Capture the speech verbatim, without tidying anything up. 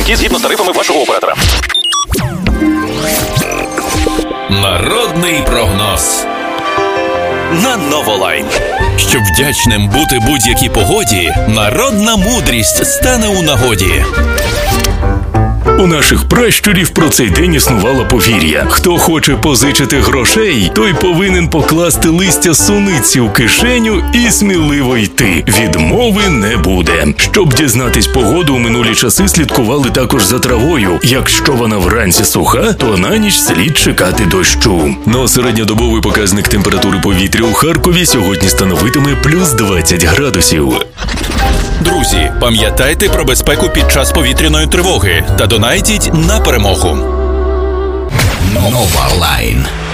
Дзвінки згідно з тарифами вашого оператора. Народний прогноз На Новолайн. Щоб вдячним бути будь-якій погоді, народна мудрість стане у нагоді. У наших пращурів про цей день існувало повір'я. Хто хоче позичити грошей, той повинен покласти листя суниці у кишеню і сміливо йти. Відмови не буде. Щоб дізнатись погоду, у минулі часи слідкували також за травою. Якщо вона вранці суха, то на ніч слід чекати дощу. Но середньодобовий показник температури повітря у Харкові сьогодні становитиме плюс двадцять градусів. Друзі, пам'ятайте про безпеку під час повітряної тривоги та донайтіть на перемогу. Новолайн.